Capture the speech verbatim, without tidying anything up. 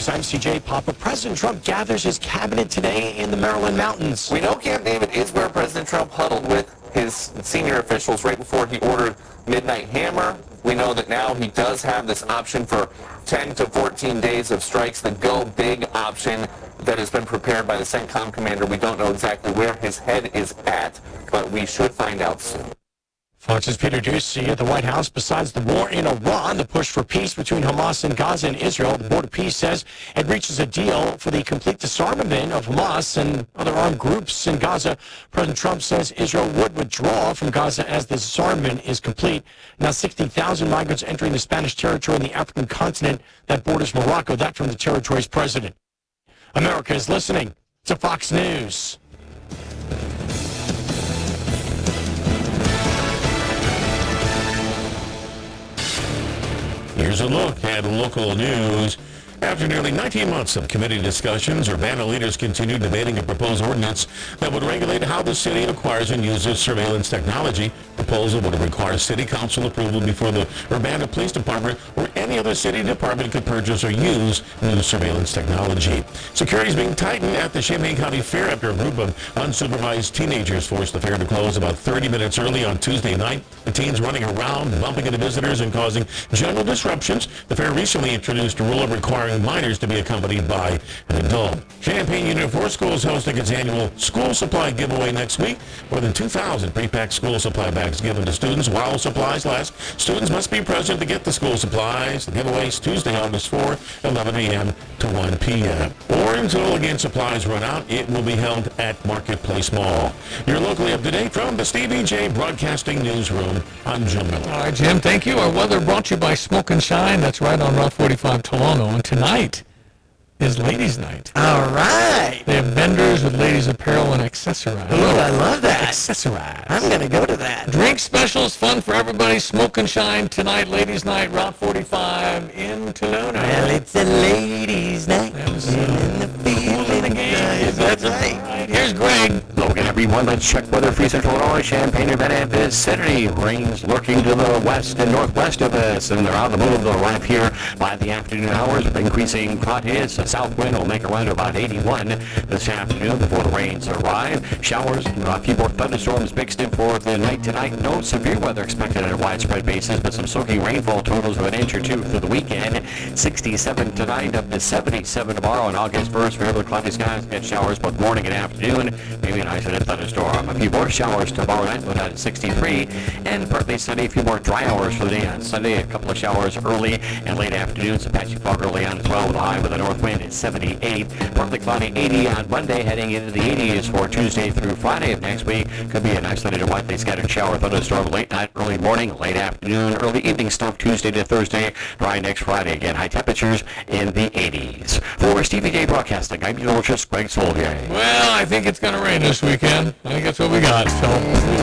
News. I'm C J Papa. President Trump gathers his cabinet today in the Maryland mountains. We know Camp David is where President Trump huddled with his senior officials right before he ordered Midnight Hammer. We know that now he does have this option for ten to fourteen days of strikes, the go big option that has been prepared by the CENTCOM commander. We don't know exactly where his head is at, but we should find out soon. Fox's Peter Doocy at the White House. Besides the war in Iran, the push for peace between Hamas and Gaza and Israel, the Board of Peace says it reaches a deal for the complete disarmament of Hamas and other armed groups in Gaza. President Trump says Israel would withdraw from Gaza as the disarmament is complete. Now sixty thousand migrants entering the Spanish territory in the African continent that borders Morocco. That from the territory's president. America is listening to Fox News. Here's a look at local news. After nearly nineteen months of committee discussions, Urbana leaders continue debating a proposed ordinance that would regulate how the city acquires and uses surveillance technology. Proposal would require city council approval before the Urbana Police Department or any other city department could purchase or use new surveillance technology. Security is being tightened at the Champaign County Fair after a group of unsupervised teenagers forced the fair to close about thirty minutes early on Tuesday night. The teens running around, bumping into visitors, and causing general disruptions. The fair recently introduced a rule requiring minors to be accompanied by an adult. Champaign Union four Schools hosting its annual school supply giveaway next week. More than two thousand pre-packed school supply bags given to students while supplies last. Students must be present to get the school supplies. The giveaway is Tuesday, August fourth, eleven a.m. to one p.m. Or until again supplies run out, it will be held at Marketplace Mall. You're locally up to date from the Stevie J Broadcasting Newsroom. I'm Jim Miller. All right, Jim, thank you. Our weather brought to you by Smoke and Shine. That's right on Route forty-five Tolono. And tonight is Ladies' Night. All right. They have vendors with ladies' apparel and accessories. Ooh, I love that. Accessorize. I'm going to go to that. Drink specials, fun for everybody. Smoke and Shine tonight, Ladies' Night, Route forty-five in Tolono. Well, it's a ladies' night. Yes. In the field in the game. That's right. Right. Here's Greg. Logan, everyone, let's check weather for Central Illinois, Champaign, Urbana, and vicinity. Rains lurking to the west and northwest of us, and they're on the move. They'll arrive here by the afternoon hours. Increasing hot is a south wind will make a run to about eighty-one this afternoon before the rains arrive. Showers, a few more thunderstorms mixed in for the night tonight. No severe weather expected on a widespread basis, but some soaking rainfall totals of an inch or two through the weekend. sixty-seven tonight, up to seventy-seven tomorrow. On August first, fairly cloudy skies, get showers both morning and afternoon. Maybe an isolated thunderstorm. A few more showers tomorrow night, with at sixty-three, and partly sunny. A few more dry hours for the day on Sunday. A couple of showers early and late afternoon. Some patchy fog early on as well, with a high with a north wind at seventy-eight. Partly cloudy, eighty on Monday, heading into the eighties for Tuesday through Friday of next week. Could be an isolated or widely scattered shower thunderstorm late night, early morning, late afternoon, early evening stuff Tuesday to Thursday. Dry next Friday. Again, high temperatures in the eighties. For Stevie J Broadcasting, I'm meteorologist Greg Solvier. Well, I think it's going to rain this weekend. I think that's what we got. So